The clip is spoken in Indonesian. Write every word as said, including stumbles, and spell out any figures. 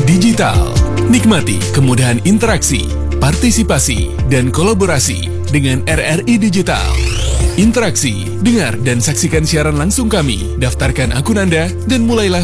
Digital. Nikmati kemudahan interaksi, partisipasi, dan kolaborasi dengan R R I Digital. Interaksi, dengar dan saksikan siaran langsung kami, daftarkan akun Anda, dan mulailah